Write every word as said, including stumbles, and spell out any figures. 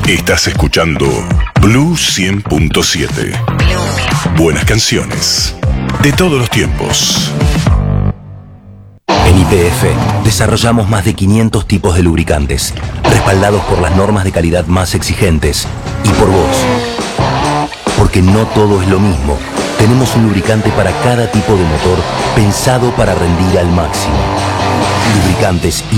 Estás escuchando Blue cien punto siete. Buenas canciones de todos los tiempos. En Y P F desarrollamos más de quinientos tipos de lubricantes, respaldados por las normas de calidad más exigentes y por vos. Porque no todo es lo mismo. Tenemos un lubricante para cada tipo de motor pensado para rendir al máximo. Lubricantes